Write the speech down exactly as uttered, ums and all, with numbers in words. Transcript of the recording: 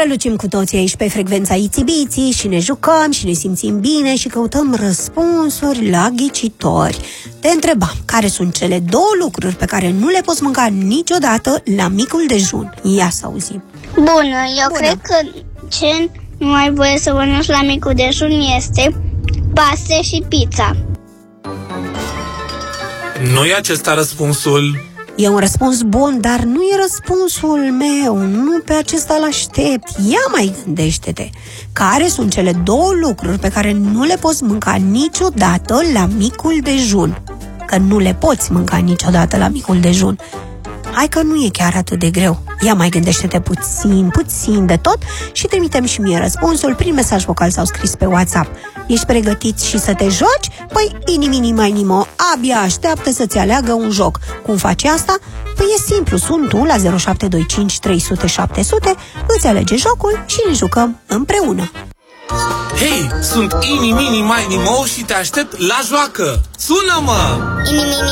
Strălucim cu toții aici pe frecvența Itibiții și ne jucăm și ne simțim bine și căutăm răspunsuri la ghicitori. Te întrebam care sunt cele două lucruri pe care nu le poți mânca niciodată la micul dejun. Ia să auzim. Bună, eu Bună. cred că ce nu ai voie să mănânci la micul dejun este paste și pizza. Nu e acesta răspunsul? E un răspuns bun, dar nu e răspunsul meu. Nu pe acesta l-aștept. Ia mai gândește-te. Care sunt cele două lucruri pe care nu le poți mânca niciodată la micul dejun? Că nu le poți mânca niciodată la micul dejun. Hai că nu e chiar atât de greu. Ia mai gândește-te puțin, puțin de tot și trimitem și mie răspunsul prin mesaj vocal sau scris pe WhatsApp. Ești pregătit și să te joci? Păi, inimini mai nimo, abia așteaptă să-ți aleagă un joc. Cum faci asta? Păi e simplu, sun tu la zero șapte doi cinci trei zero zero șapte zero zero, îți alege jocul și ne jucăm împreună. Hei, sunt Ini Mini Mai Nimo și te aștept la joacă! Sună-mă! Inimini